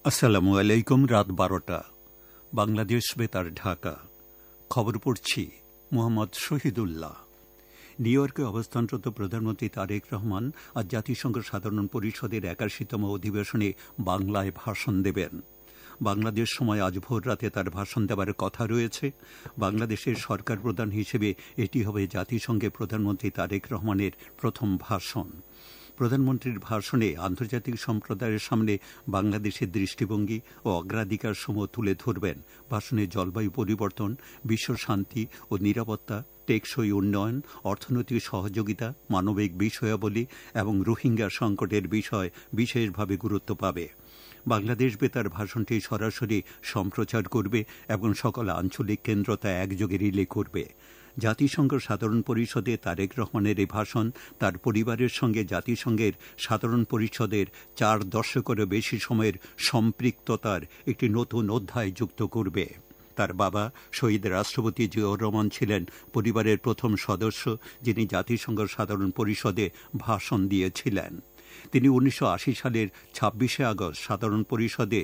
আসসালামু আলাইকুম। রাত 12টা, বাংলাদেশ বেতার, ঢাকা। খবর পড়ছি মোহাম্মদ শহীদুল্লাহ। নিউ ইয়র্কে অবস্থানরত প্রধানমন্ত্রী তারেক রহমান আজ জাতিসংঘ সাধারণ পরিষদের 81তম অধিবেশনে বাংলায় ভাষণ দেবেন। বাংলাদেশ সময় আজ ভোর রাতে তার ভাষণ দেওয়ার কথা রয়েছে। বাংলাদেশের সরকার প্রধান হিসেবে এটি হবে জাতিসংঘে প্রধানমন্ত্রী তারেক রহমানের প্রথম ভাষণ। প্রধানমন্ত্রীর ভাষণে আন্তর্জাতিক সম্প্রদায়ের সামনে বাংলাদেশের দৃষ্টিভঙ্গি ও অগ্রাধিকার সমূহ তুলে ধরবেন। ভাষণে জলবায়ু পরিবর্তন, বিশ্ব শান্তি ও নিরাপত্তা, টেকসই উন্নয়ন, অর্থনৈতিক সহযোগিতা, মানবিক বিষয়াবলী এবং রোহিঙ্গা সংকটের বিষয় বিশেষভাবে গুরুত্ব পাবে। বাংলাদেশ বেতার ভাষণটি সরাসরি সম্প্রচার করবে এবং সকল আঞ্চলিক কেন্দ্র তা একযোগে রিলে করবে। জাতিসংঘ সাধারণ পরিষদে তারেক রহমানের এই ভাষণ তার পরিবারের সঙ্গে জাতিসংঘের সাধারণ পরিষদের 4 দশকেরও বেশি সময়ের সম্পৃক্ততার একটি নতুন অধ্যায় যুক্ত করবে। তার বাবা শহীদ রাষ্ট্রপতি জিয়াউর রহমান ছিলেন পরিবারের প্রথম সদস্য যিনি জাতিসংঘ সাধারণ পরিষদে ভাষণ দিয়েছিলেন। তিনি 1980 সালের 26শে আগস্ট সাধারণ পরিষদে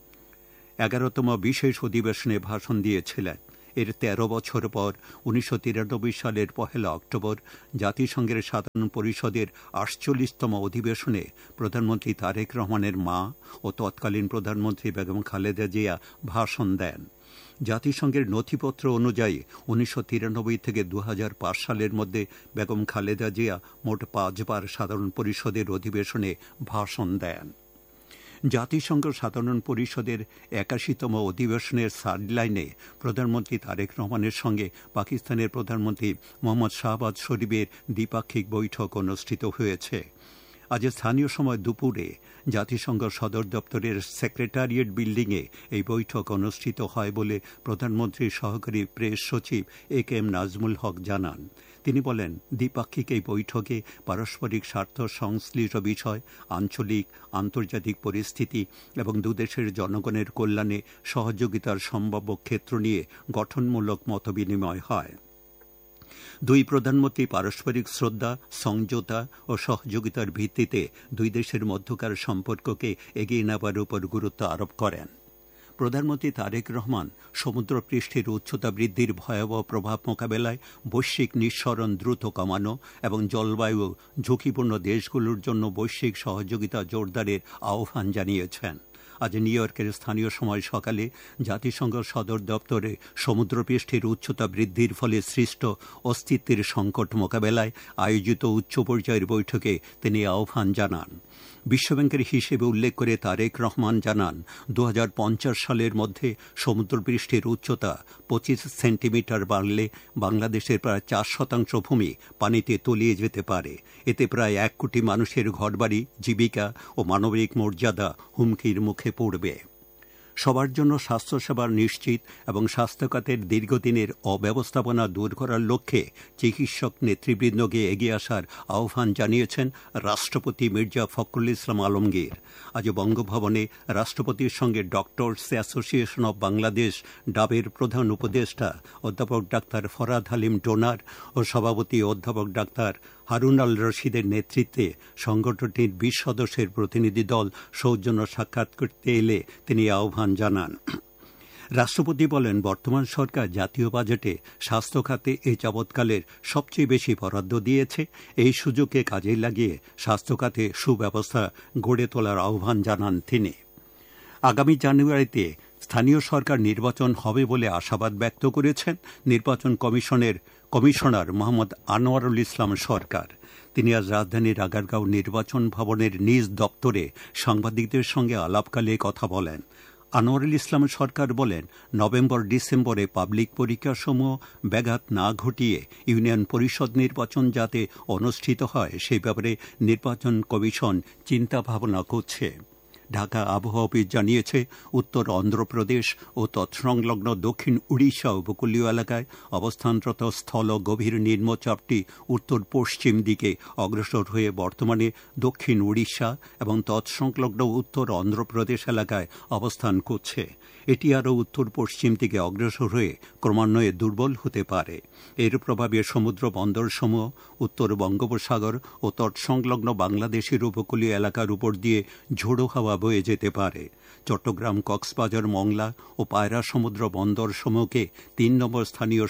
11তম বিশেষ অধিবেশনে ভাষণ দিয়েছিলেন। এর 13 বছর পর 1993 সালের 1 অক্টোবর জাতিসংঘের সাধারণ পরিষদের 48তম অধিবেশনে প্রধানমন্ত্রী তারেক রহমানের মা ও তৎকালীন প্রধানমন্ত্রী বেগম খালেদা জিয়া ভাষণ দেন। জাতিসংঘের নথিপত্র অনুযায়ী 1993 থেকে 2005 সালের মধ্যে বেগম খালেদা জিয়া মোট 5 বার সাধারণ পরিষদের অধিবেশনে ভাষণ দেন। জাতিসংঘ সাধারণ পরিষদের 81তম অধিবেশনের সাইডলাইনে প্রধানমন্ত্রী তারেক রহমানের সঙ্গে পাকিস্তানের প্রধানমন্ত্রী মোহাম্মদ শাহবাজ শরীফের দ্বিপাক্ষিক বৈঠক অনুষ্ঠিত হয়েছে। আজ স্থানীয় সময় দুপুরে জাতিসংঘ সদর দপ্তরের সেক্রেটারিয়েট বিল্ডিংয়ে এই বৈঠক অনুষ্ঠিত হয় বলে প্রধানমন্ত্রীর সহকারী প্রেস সচিব এ.কে.এম. নাজমুল হক জানান। তিনি বলেন, দ্বিপাক্ষিক এই বৈঠকে পারস্পরিক স্বার্থ সংশ্লিষ্ট বিষয়, আঞ্চলিক আন্তর্জাতিক পরিস্থিতি এবং দুদেশের জনগণের কল্যাণে সহযোগিতার সম্ভাব্য ক্ষেত্র নিয়ে গঠনমূলক মতবিনিময় হয়। দুই প্রধানমন্ত্রী পারস্পরিক শ্রদ্ধা, সমঝোতা ও সহযোগিতার ভিত্তিতে দুই দেশের মধ্যকার সম্পর্ককে এগিয়ে নেবার উপর গুরুত্ব আরোপ করেন। প্রধানমন্ত্রী তারেক রহমান সমুদ্রপৃষ্ঠের উচ্চতা বৃদ্ধির ভয়াবহ প্রভাব মোকাবেলায় বৈশ্বিক নিঃসরণ দ্রুত কমানো এবং জলবায়ু ঝুঁকিপূর্ণ দেশগুলোর জন্য বৈশ্বিক সহযোগিতা জোরদারের আহ্বান জানিয়েছেন। আজ নিউ ইয়র্কের স্থানীয় সময় সকালে জাতিসংঘ সদর দপ্তরে সমুদ্রপৃষ্ঠের উচ্চতা বৃদ্ধির ফলে সৃষ্ট অস্তিত্বের সংকট মোকাবেলায় আয়োজিত উচ্চ পর্যায়ের বৈঠকে তিনি আহ্বান জানান। বিশ্বব্যাংকের হিসেবে উল্লেখ করে তারেক রহমান জানান, 2050 সালের মধ্যে সমুদ্রপৃষ্ঠের উচ্চতা 25 সেন্টিমিটার বাড়লে বাংলাদেশের প্রায় 4% ভূমি পানিতে তলিয়ে যেতে পারে। এতে প্রায় 1 কোটি মানুষের ঘরবাড়ি, জীবিকা ও মানবিক মর্যাদা হুমকির মুখে পড়বে। সবার জন্য স্বাস্থ্যসেবা নিশ্চিত এবং স্বাস্থ্যখাতের দীর্ঘদিনের অব্যবস্থাপনা দূর করার লক্ষ্যে চিকিৎসক নেতৃবৃন্দকে এগিয়ে আসার আহ্বান জানিয়েছেন রাষ্ট্রপতি মির্জা ফখরুল ইসলাম আলমগীর। আজ বঙ্গভবনে রাষ্ট্রপতির সঙ্গে ডক্টরস অ্যাসোসিয়েশন অব বাংলাদেশ ডাবের প্রধান উপদেষ্টা অধ্যাপক ডাক্তার ফরাদ হালিম ডোনার ও সভাপতি অধ্যাপক ডাক্তার হারুন আল রশিদের নেতৃত্বে সংগঠনটির 20 সদস্যের প্রতিনিধি দল সৌজন্য সাক্ষাৎ করতে এলে তিনি আহ্বান জানান। রাষ্ট্রপতি বলেন, বর্তমান সরকার জাতীয় বাজেটে স্বাস্থ্য খাতে এই যাবৎকালের সবচেয়ে বেশি বরাদ্দ দিয়েছে। এই সুযোগকে কাজে লাগিয়ে স্বাস্থ্য খাতে সুব্যবস্থা গড়ে তোলার আহ্বান জানান তিনি। আগামী জানুয়ারিতে স্থানীয় সরকার নির্বাচন হবে বলে আশাবাদ ব্যক্ত করেছেন নির্বাচন কমিশনার মোহাম্মদ আনোয়ারুল ইসলাম সরকার। তিনি আজ রাজধানীর আগারগাঁও নির্বাচন ভবনের নিজ দপ্তরে সাংবাদিকদের সঙ্গে আলাপকালে কথা বলেন। আনোয়ারুল ইসলাম সরকার বলেন, নভেম্বর-ডিসেম্বরে পাবলিক পরীক্ষাসমূহ ব্যাঘাত না ঘটিয়ে ইউনিয়ন পরিষদ নির্বাচন যাতে অনুষ্ঠিত হয় সেই ব্যাপারে নির্বাচন কমিশন চিন্তা ভাবনা করছে। ঢাকা আবহাওয়া অফিস জানিয়েছে, উত্তর অন্ধ্রপ্রদেশ ও তৎসংলগ্ন দক্ষিণ উড়িষ্যা উপকূলীয় এলাকায় অবস্থানরত স্থল গভীর নিম্নচাপটি উত্তর পশ্চিম দিকে অগ্রসর হয়ে বর্তমানে দক্ষিণ উড়িষ্যা এবং তৎসংলগ্ন উত্তর অন্ধ্রপ্রদেশ এলাকায় অবস্থান করছে। এটি আরও উত্তর পশ্চিম দিকে অগ্রসর হয়ে ক্রমান্বয়ে দুর্বল হতে পারে। এর প্রভাবে সমুদ্র বন্দরসমূহ উত্তর বঙ্গোপসাগর ও তৎসংলগ্ন বাংলাদেশের উপকূলীয় এলাকার উপর দিয়ে ঝোড়ো হাওয়া বয়ে যেতে পারে। চট্টগ্রাম, কক্সবাজার, মংলা ও পায়রা সমুদ্র বন্দর সমূহকে ৩ নম্বর স্থানীয়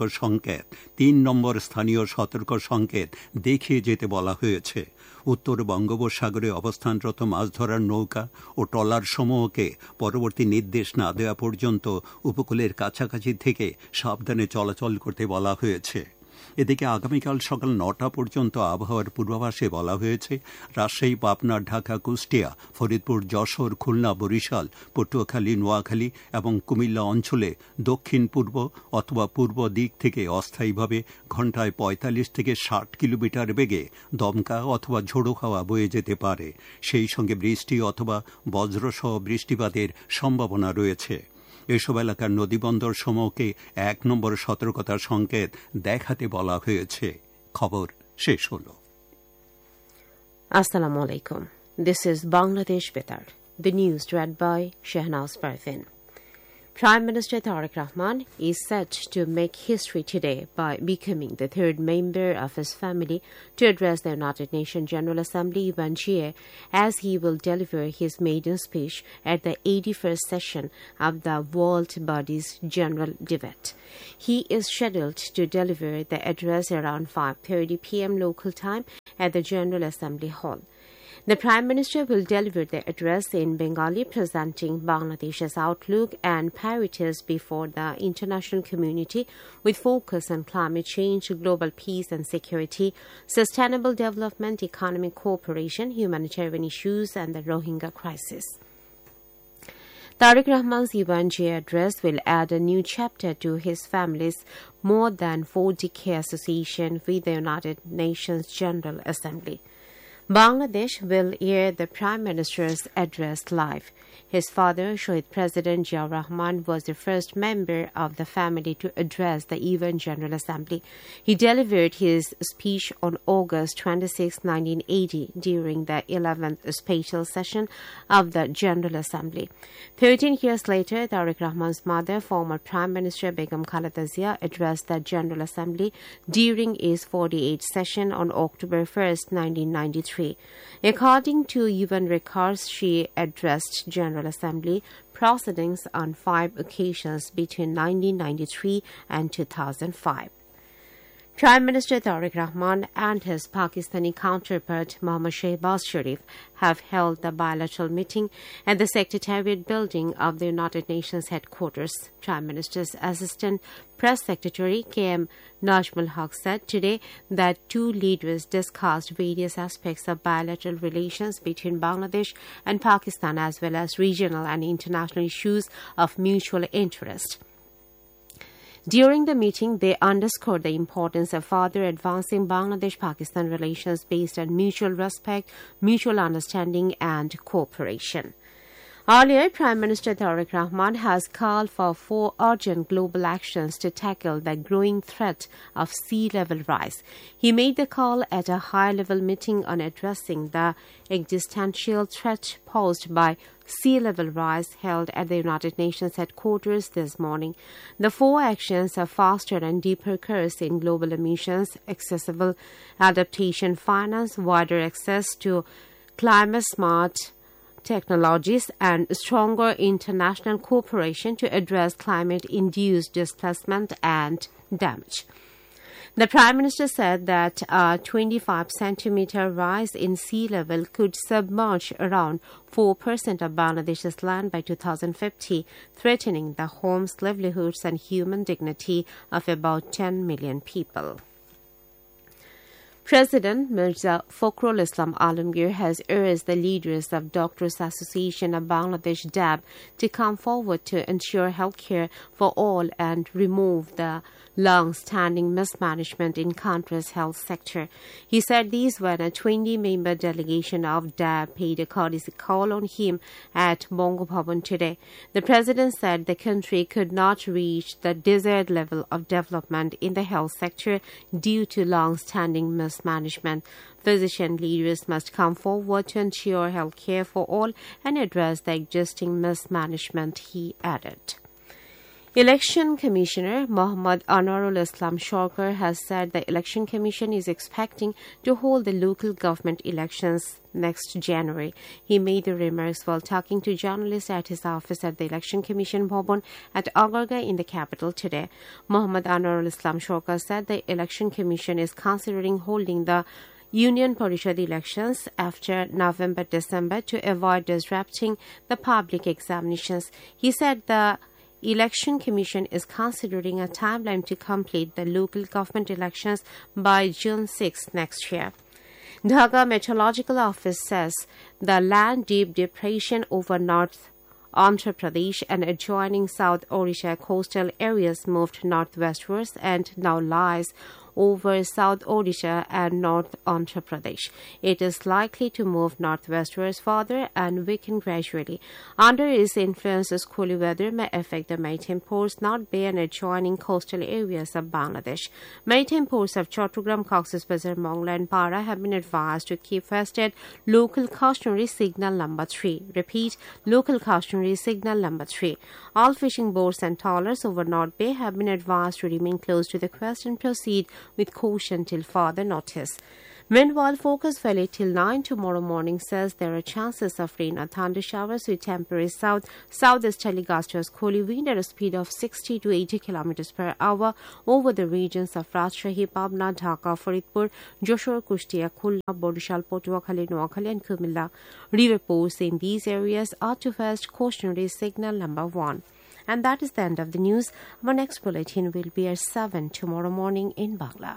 সতর্ক সংকেত দেখিয়ে যেতে বলা হয়েছে। উত্তর বঙ্গোপসাগরে অবস্থানরত মাছ ধরার নৌকা ও ট্রলার সমূহকে পরবর্তী নির্দেশ না দেওয়া পর্যন্ত উপকূলের কাছাকাছি থেকে সাবধানে চলাচল করতে বলা হয়েছে। এদিকে আগামীকাল সকাল ৯টা পর্যন্ত আবহাওয়ার পূর্বাভাসে বলা হয়েছে রাজশাহী, পাবনা, ঢাকা, কুষ্টিয়া, ফরিদপুর, যশোর, খুলনা, বরিশাল, পটুয়াখালী, নোয়াখালী এবং কুমিল্লা অঞ্চলে দক্ষিণ পূর্ব অথবা পূর্ব দিক থেকে অস্থায়ীভাবে ঘণ্টায় ৪৫ থেকে ৬০ কিলোমিটার বেগে দমকা অথবা ঝোড়ো হাওয়া বয়ে যেতে পারে। সেই সঙ্গে বৃষ্টি অথবা বজ্রসহ বৃষ্টিপাতের সম্ভাবনা রয়েছে। এসব এলাকার নদীবন্দর সমূহকে ১ নম্বর সতর্কতার সংকেত দেখাতে বলা হয়েছে। খবর শেষ হল। Assalamu alaikum. This is Bangladesh Betar. The news read by Shehnaz Parvin. Prime Minister Tariq Rahman is set to make history today by becoming the third member of his family to address the United Nations General Assembly UNGA, as he will deliver his maiden speech at the 81st session of the World Body's General Debate. He is scheduled to deliver the address around 5:30 p.m. local time at the General Assembly Hall. The Prime Minister will deliver the address in Bengali, presenting Bangladesh's outlook and priorities before the international community, with focus on climate change, global peace and security, sustainable development, economic cooperation, humanitarian issues, and the Rohingya crisis. Tariq Rahman's UNGA address will add a new chapter to his family's more than 4-decade association with the United Nations General Assembly. Bangladesh will hear the Prime Minister's address live. His father, Shohid President Ziaur Rahman, was the first member of the family to address the UN General Assembly. He delivered his speech on August 26, 1980, during the 11th special session of the General Assembly. 13 years later, Tariq Rahman's mother, former Prime Minister Begum Khaleda Zia, addressed the General Assembly during its 48th session on October 1, 1993. According to UN records, she addressed General Assembly proceedings on 5 occasions between 1993 and 2005. Prime Minister Tariq Rahman and his Pakistani counterpart Mohammad Shehbaz Sharif have held a bilateral meeting at the Secretariat building of the United Nations headquarters. Prime Minister's Assistant Press Secretary K.M. Najmul Haq said today that two leaders discussed various aspects of bilateral relations between Bangladesh and Pakistan, as well as regional and international issues of mutual interest. During the meeting, they underscored the importance of further advancing Bangladesh-Pakistan relations based on mutual respect, mutual understanding, and cooperation. Earlier, Prime Minister Tariq Rahman has called for 4 urgent global actions to tackle the growing threat of sea level rise. He made the call at a high-level meeting on addressing the existential threat posed by sea level rise held at the United Nations headquarters this morning. The 4 actions are faster and deeper cuts in global emissions, accessible adaptation finance, wider access to climate-smart technologies, and stronger international cooperation to address climate-induced displacement and damage. The Prime Minister said that a 25-centimeter rise in sea level could submerge around 4% of Bangladesh's land by 2050, threatening the homes, livelihoods, and human dignity of about 10 million people. President Mirza Fakhrul Islam Alamgir has urged the leaders of Doctors Association of Bangladesh DAB to come forward to ensure health care for all and remove the long-standing mismanagement in country's health sector. He said these when a 20-member delegation of DAB paid a courtesy call on him at Bongo Bhavan today. The president said the country could not reach the desired level of development in the health sector due to long-standing mismanagement. Physician leaders must come forward to ensure health care for all and address the existing mismanagement, he added. Election Commissioner Mohammad Anwarul Islam Shorkar has said the Election Commission is expecting to hold the local government elections next January. He made the remarks while talking to journalists at his office at the Election Commission Bhavan at Agarga in the capital today. Mohammad Anwarul Islam Shorkar said the Election Commission is considering holding the Union Parishad elections after November-December to avoid disrupting the public examinations. He said the Election Commission is considering a timeline to complete the local government elections by June 6 next year. Dhaka Meteorological Office says the land deep depression over North Andhra Pradesh and adjoining South Odisha coastal areas moved northwestwards and now lies over South Odisha and North Andhra Pradesh. It is likely to move northwestwards further and weaken gradually. Under its influence, cooler weather may affect the maritime ports, North Bay and adjoining coastal areas of Bangladesh. Maritime ports of Chattogram, Cox's Bazar, Mongla and Para have been advised to keep posted local cautionary signal number 3. Repeat, local cautionary signal number 3. All fishing boats and trawlers over North Bay have been advised to remain close to the coast and proceed with caution till further notice. Meanwhile, Focus Valley till 9 tomorrow morning says there are chances of rain or thunder showers with temporary southeasterly gusts to cool wind at a speed of 60 to 80 km per hour over the regions of Rajshahi, Pabna, Dhaka, Faridpur, Joshore, Kushtia, Khulna, Bodishal, Potuakhali, Noakhali and Kumilla. River ports in these areas are to first cautionary signal number 1. And that is the end of the news. Our next bulletin will be at 7 tomorrow morning in Bangla.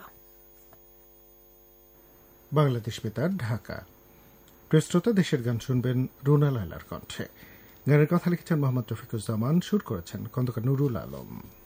Bangladesh বেতার ঢাকা। প্রিয় শ্রোতা, দেশের গান শুনবেন রুনা লায়লার কণ্ঠে। গানের কথা লিখেছেন মোহাম্মদ রফিকুজ্জামান, সুর করেছেন খন্দকার নুরুল আলম।